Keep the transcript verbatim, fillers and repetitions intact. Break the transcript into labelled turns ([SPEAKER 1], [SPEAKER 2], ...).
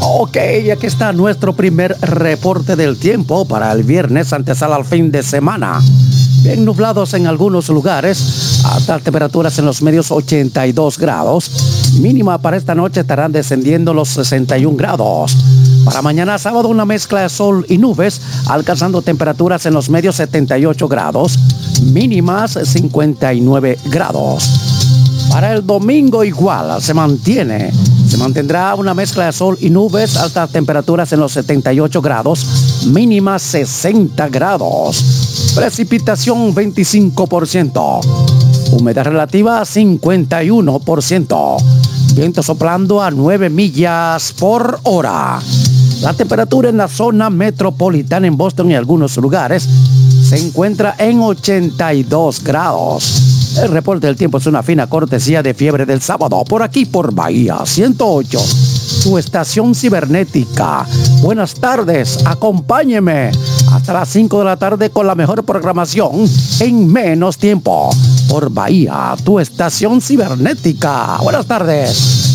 [SPEAKER 1] Ok, aquí está nuestro primer reporte del tiempo para el viernes antesala al fin de semana. Bien nublados en algunos lugares, altas temperaturas en los medios ochenta y dos grados. Mínima para esta noche estarán descendiendo los sesenta y un grados. Para mañana sábado una mezcla de sol y nubes, alcanzando temperaturas en los medios setenta y ocho grados, mínimas cincuenta y nueve grados. Para el domingo igual, se mantiene, se mantendrá una mezcla de sol y nubes, altas temperaturas en los setenta y ocho grados, mínimas sesenta grados. Precipitación veinticinco por ciento, humedad relativa cincuenta y uno por ciento, viento soplando a nueve millas por hora. La temperatura en la zona metropolitana en Boston y algunos lugares se encuentra en ochenta y dos grados. El reporte del tiempo es una fina cortesía de Fiebre del Sábado, por aquí por Bahía ciento ocho, tu estación cibernética. Buenas tardes, acompáñeme hasta las cinco de la tarde con la mejor programación en menos tiempo. Por Bahía, tu estación cibernética. Buenas tardes.